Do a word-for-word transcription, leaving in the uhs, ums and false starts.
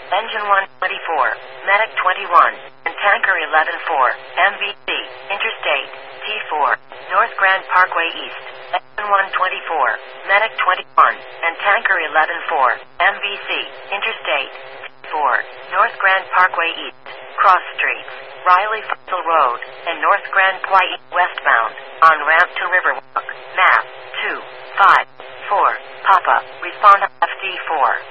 Engine one twenty-four, Medic twenty-one, and Tanker eleven four, M V C, Interstate, T four, North Grand Parkway East. Engine one twenty-four, Medic twenty-one, and Tanker eleven four, M V C, Interstate, T four, North Grand Parkway East. Cross streets, Riley Fussell Road, and North Grand Ply westbound, on ramp to Riverwalk. Map two five four, Papa, respond F D four.